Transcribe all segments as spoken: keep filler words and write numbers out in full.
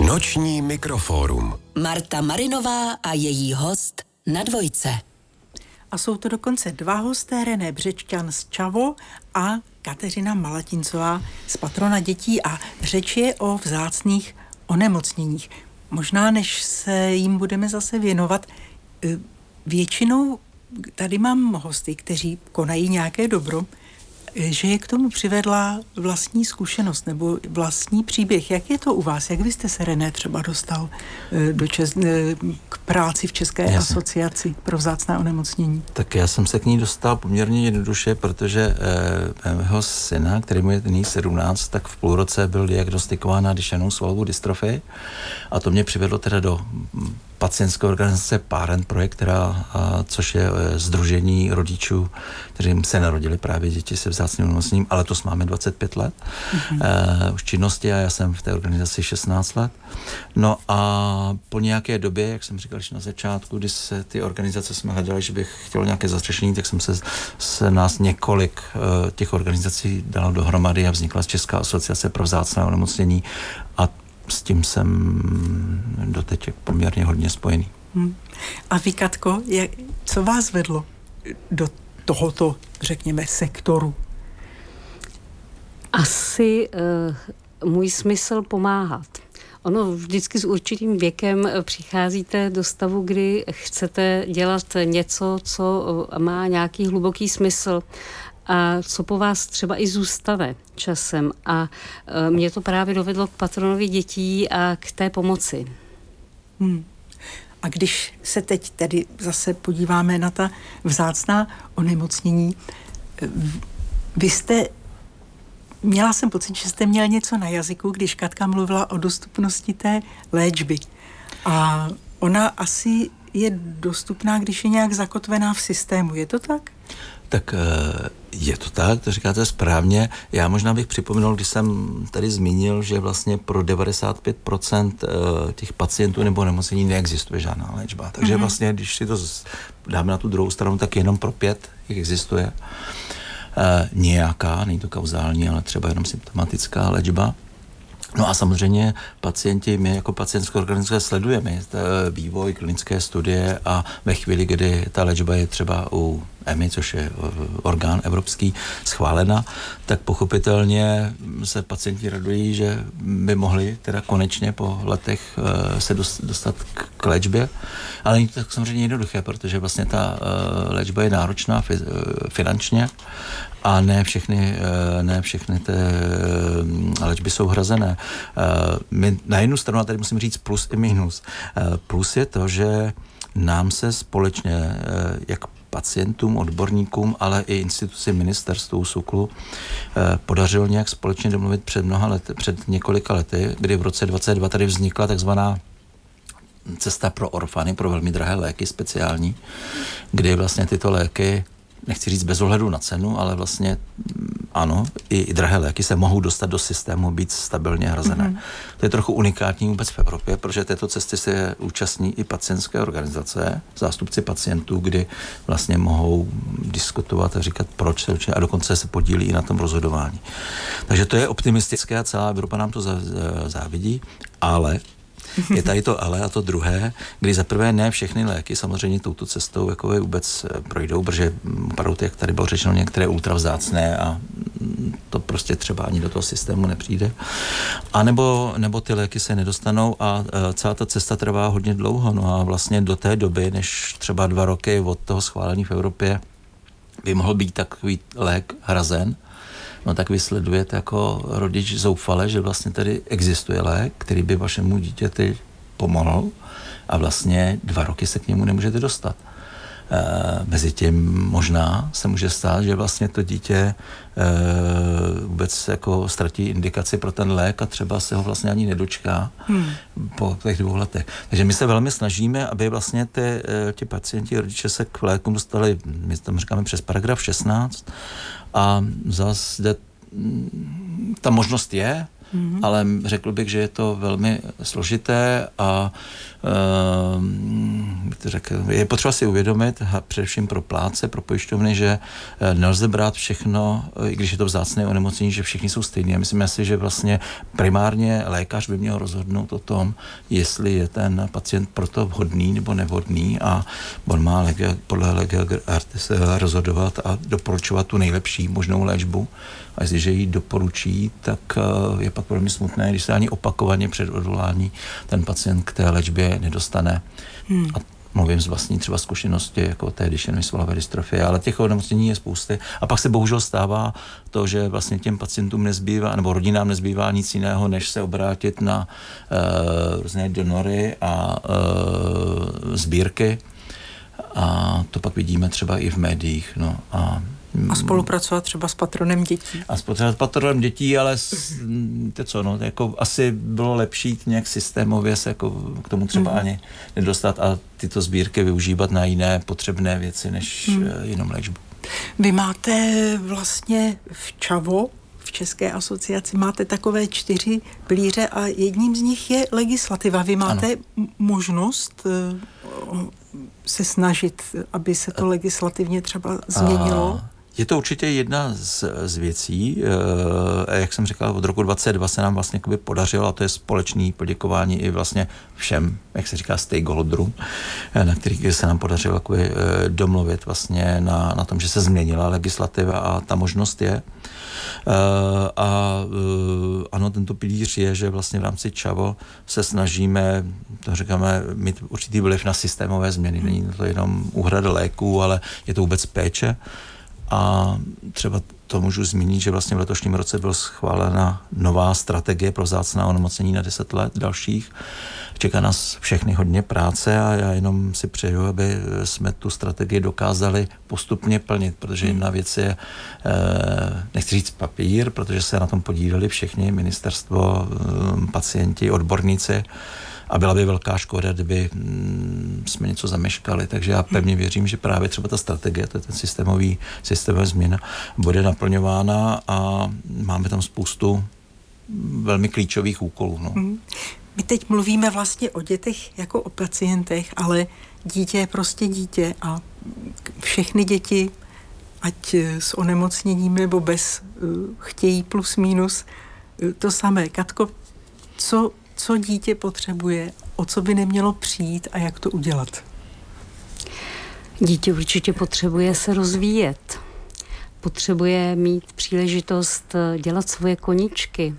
Noční mikrofórum. Marta Marinová a její host na Dvojce. A jsou to dokonce dva hosté, René Břečťan z Čavo a Kateřina Malatincová z Patrona dětí, a řeč je o vzácných onemocněních. Možná, než se jim budeme zase věnovat, většinou tady mám hosty, kteří konají nějaké dobro, že je k tomu přivedla vlastní zkušenost nebo vlastní příběh. Jak je to u vás? Jak vy jste se, René, třeba dostal do čes- k práci v České Jasně. asociaci pro vzácná onemocnění? Tak já jsem se k ní dostal poměrně jednoduše, protože eh, mého syna, který mu je nyní sedmnáct, tak v půl roce byl diagnostikován na duševní svalovou dystrofii, a to mě přivedlo teda do pacientské organizace Parent Projekt, která, a, což je e, sdružení rodičů, kteří se narodili právě děti se vzácným onemocněním, ale letos máme dvacet pět let mm-hmm. e, už činnosti, a já jsem v té organizaci šestnáct let. No a po nějaké době, jak jsem říkal na začátku, když se ty organizace jsme hledali, že bych chtěl nějaké zastřešení, tak jsem se, se nás několik e, těch organizací dalo dohromady a vznikla Česká asociace pro vzácná onemocnění, a s tím jsem doteď poměrně hodně spojený. Hmm. A vy, Katko, jak, co vás vedlo do tohoto, řekněme, sektoru? Asi uh, můj smysl pomáhat. Ono vždycky s určitým věkem přicházíte do stavu, kdy chcete dělat něco, co má nějaký hluboký smysl a co po vás třeba i zůstane časem. A e, mě to právě dovedlo k patronovi dětí a k té pomoci. Hmm. A když se teď tedy zase podíváme na ta vzácná onemocnění, vy jste, měla jsem pocit, že jste měl něco na jazyku, když Katka mluvila o dostupnosti té léčby. A ona asi je dostupná, když je nějak zakotvená v systému. Je to tak? Tak je to tak, to říkáte správně. Já možná bych připomenul, když jsem tady zmínil, že vlastně pro devadesát pět procent těch pacientů nebo nemocnění neexistuje žádná léčba. Takže mm-hmm. vlastně, když si to dáme na tu druhou stranu, tak jenom pro pět jich existuje nějaká, není to kauzální, ale třeba jenom symptomatická léčba. No a samozřejmě pacienti, my jako pacientská organizace sledujeme vývoj klinické studie, a ve chvíli, kdy ta léčba je třeba u E M I, což je orgán evropský, schválena, tak pochopitelně se pacienti radují, že by mohli teda konečně po letech se dostat k léčbě. Ale není to tak samozřejmě jednoduché, protože vlastně ta léčba je náročná finančně a ne všechny, ne všechny ty léčby jsou hrazené. My na jednu stranu, a tady musím říct plus i minus. Plus je to, že nám se společně, jak pacientům, odborníkům, ale i instituci ministerstvu SÚKLu podařilo nějak společně domluvit před mnoha lety, před několika lety, kdy v roce dvacet dva tady vznikla takzvaná cesta pro orfany, pro velmi drahé léky speciální, kdy vlastně tyto léky, nechci říct bez ohledu na cenu, ale vlastně ano, i, i drahé léky se mohou dostat do systému, být stabilně hrazené. Mm-hmm. To je trochu unikátní vůbec v Evropě, protože této cesty se účastní i pacientské organizace, zástupci pacientů, kdy vlastně mohou diskutovat a říkat proč, a dokonce se podílí i na tom rozhodování. Takže to je optimistické a celá Evropa nám to závidí, ale je tady to ale a to druhé, kdy zaprvé ne všechny léky samozřejmě touto cestou jako vůbec projdou, protože opravdu, jak tady bylo řečeno, některé ultravzácné a to prostě třeba ani do toho systému nepřijde. A nebo, nebo ty léky se nedostanou a celá ta cesta trvá hodně dlouho. No a vlastně do té doby, než třeba dva roky od toho schválení v Evropě by mohl být takový lék hrazen, no tak vy sledujete jako rodič zoufale, že vlastně tady existuje lék, který by vašemu dítěti pomohl, a vlastně dva roky se k němu nemůžete dostat. E, mezi tím možná se může stát, že vlastně to dítě e, vůbec jako ztratí indikaci pro ten lék a třeba se ho vlastně ani nedočká hmm. po těch dvou letech. Takže my se velmi snažíme, aby vlastně ty, ti pacienti, rodiče se k lékům dostali, my tam říkáme přes paragraf šestnáct, a zase ta možnost je, mm-hmm. ale řekl bych, že je to velmi složité a uh, řekl, je potřeba si uvědomit, a především pro plátce, pro pojišťovny, že nelze brát všechno, i když je to vzácné onemocnění, že všichni jsou stejní. Myslím si, že vlastně primárně lékař by měl rozhodnout o tom, jestli je ten pacient proto vhodný nebo nevhodný a on má lege, podle lege artis rozhodovat a doporučovat tu nejlepší možnou léčbu. A jestliže ji doporučí, tak je pak velmi smutné, když se ani opakovaně před odvolání ten pacient k té léčbě nedostane. Hmm. A mluvím z vlastní třeba zkušenosti, jako té Duchennovy svalové dystrofie, ale těch onemocnění je spousty. A pak se bohužel stává to, že vlastně těm pacientům nezbývá, nebo rodinám nezbývá nic jiného, než se obrátit na uh, různé donory a uh, sbírky. A to pak vidíme třeba i v médiích. No. A A spolupracovat třeba s patronem dětí. A spolupracovat s patronem dětí, ale s, to co, no, jako asi bylo lepší nějak systémově se jako k tomu třeba mm. ani nedostat a tyto sbírky využívat na jiné potřebné věci, než mm. jenom léčbu. Vy máte vlastně v ČAVO, v České asociaci, máte takové čtyři pilíře a jedním z nich je legislativa. Vy máte ano. možnost se snažit, aby se to legislativně třeba změnilo? A je to určitě jedna z, z věcí. E, jak jsem říkal, od roku dvacet dva se nám vlastně podařilo, a to je společné poděkování i vlastně všem, jak se říká, stakeholderům, na kterých se nám podařilo jakoby, domluvit vlastně na, na tom, že se změnila legislativa a ta možnost je. A ano, tento pilíř je, že vlastně v rámci ČAVO se snažíme, to říkáme, mít určitý vliv na systémové změny. Není to jenom úhrada léků, ale je to vůbec péče. A třeba to můžu zmínit, že vlastně v letošním roce byla schválena nová strategie pro vzácná onemocnění na deset let dalších. Čeká nás všechny hodně práce a já jenom si přeju, aby jsme tu strategii dokázali postupně plnit, protože jedna věc je, nechci říct papír, protože se na tom podíleli všichni, ministerstvo, pacienti, odborníci, a byla by velká škoda, kdyby jsme něco zameškali. Takže já pevně věřím, že právě třeba ta strategie, to je ten systémový, systémová změna, bude naplňována a máme tam spoustu velmi klíčových úkolů. No. My teď mluvíme vlastně o dětech jako o pacientech, ale dítě je prostě dítě a všechny děti, ať s onemocněním nebo bez, chtějí plus minus to samé. Katko, co co dítě potřebuje, o co by nemělo přijít a jak to udělat? Dítě určitě potřebuje se rozvíjet. Potřebuje mít příležitost dělat svoje koníčky,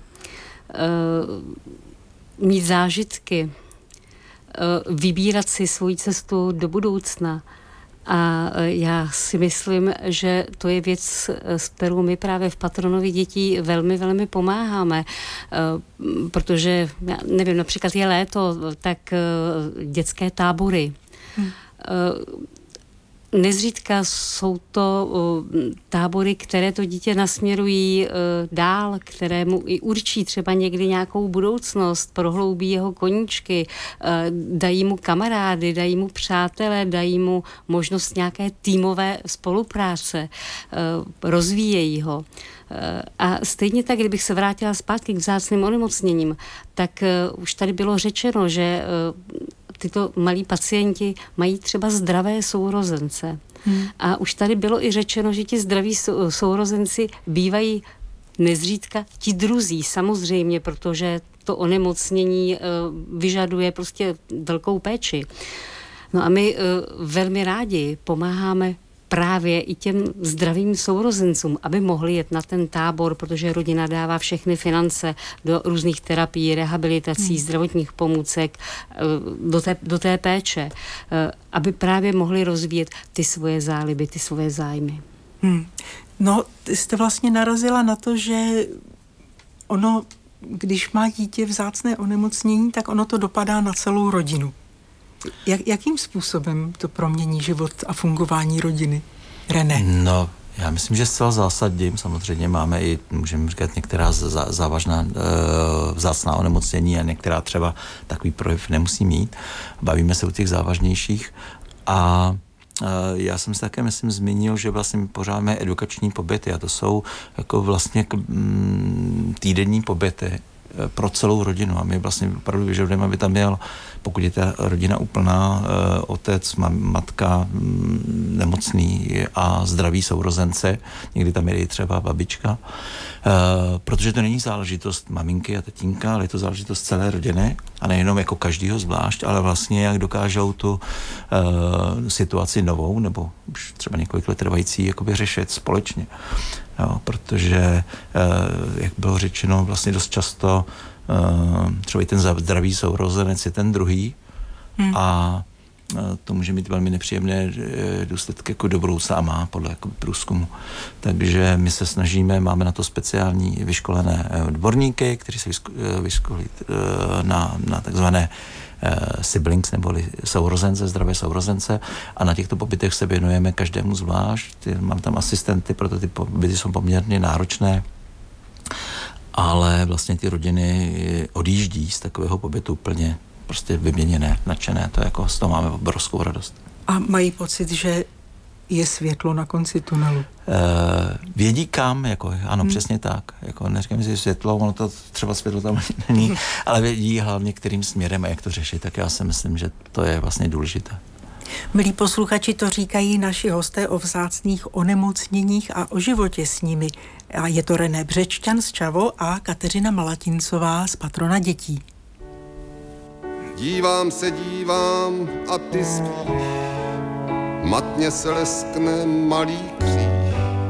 mít zážitky, vybírat si svoji cestu do budoucna. A já si myslím, že to je věc, s kterou my právě v Patronovi dětí velmi, velmi pomáháme, protože, já nevím, například je léto, tak dětské tábory. Hmm. Nezřídka jsou to tábory, které to dítě nasměrují dál, které mu i určí třeba někdy nějakou budoucnost, prohloubí jeho koníčky, dají mu kamarády, dají mu přátele, dají mu možnost nějaké týmové spolupráce, rozvíjejí ho. A stejně tak, kdybych se vrátila zpátky k vzácným onemocněním, tak už tady bylo řečeno, že tyto malí pacienti mají třeba zdravé sourozence. Hmm. A už tady bylo i řečeno, že ti zdraví sourozenci bývají nezřídka ti druzí, samozřejmě, protože to onemocnění vyžaduje prostě velkou péči. No a my velmi rádi pomáháme právě i těm zdravým sourozencům, aby mohli jet na ten tábor, protože rodina dává všechny finance do různých terapií, rehabilitací, hmm. zdravotních pomůcek, do té, do té péče, aby právě mohli rozvíjet ty svoje záliby, ty svoje zájmy. Hmm. No, jste vlastně narazila na to, že ono, když má dítě vzácné onemocnění, tak ono to dopadá na celou rodinu. Jak, jakým způsobem to promění život a fungování rodiny? René? No, já myslím, že zcela zásadním. Samozřejmě máme i, můžeme říkat, některá zá, závažná e, vzácná onemocnění a některá třeba takový projev nemusí mít. Bavíme se o těch závažnějších a e, já jsem si také, myslím, zmínil, že vlastně pořád máme edukační pobyty a to jsou jako vlastně k, m, týdenní pobyty pro celou rodinu a my vlastně opravdu vyžadujeme, aby tam byl, pokud je ta rodina úplná, otec, matka, nemocný a zdraví sourozence, někdy tam je i třeba babička, protože to není záležitost maminky a tatínka, ale je to záležitost celé rodiny a nejenom jako každýho zvlášť, ale vlastně jak dokážou tu situaci novou nebo už třeba několik let trvající jakoby řešit společně. Jo, protože, jak bylo řečeno, vlastně dost často třeba i ten zdravý sourozenec je ten druhý hmm. a to může mít velmi nepříjemné důsledky jako do budoucna a má podle jako průzkumu. Takže my se snažíme, máme na to speciální vyškolené odborníky, kteří se vyškolí na, na takzvané siblings neboli sourozence, zdravé sourozence a na těchto pobytech se věnujeme každému zvlášť. Mám tam asistenty, proto ty pobyty jsou poměrně náročné, ale vlastně ty rodiny odjíždí z takového pobytu úplně prostě vyměněné, nadšené, to jako z toho máme obrovskou radost. A mají pocit, že je světlo na konci tunelu? Uh, vědí kam, jako, ano, hmm. přesně tak. Jako, neříkám si světlo, ono to třeba světlo tam není, ale vědí hlavně kterým směrem a jak to řešit, tak já si myslím, že to je vlastně důležité. Milí posluchači, to říkají naši hosté o vzácných onemocněních a o životě s nimi. A je to René Břečťan z Čavo a Kateřina Malatincová z Patrona dětí. Dívám se, dívám a ty spíš, matně se leskne malý